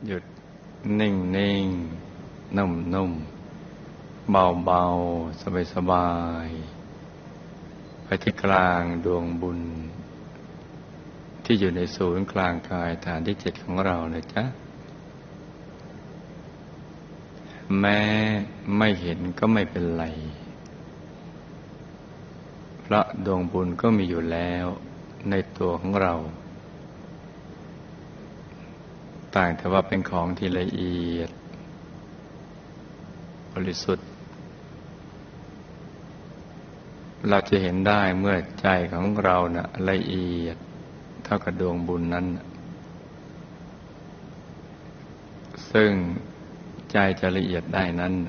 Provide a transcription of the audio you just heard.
หยุดนิ่งนิ่งนุ่มนุ่มเบาเบาสบายสบายไปที่กลางดวงบุญที่อยู่ในศูนย์กลางกายฐานที่7ของเรานะจ๊ะแม้ไม่เห็นก็ไม่เป็นไรเพราะดวงบุญก็มีอยู่แล้วในตัวของเราต่างแต่ว่าเป็นของที่ละเอียดบริสุทธิ์เราจะเห็นได้เมื่อใจของเราน่ะละเอียดเท่ากับดวงบุญนั้นซึ่งใจจะละเอียดได้นั้น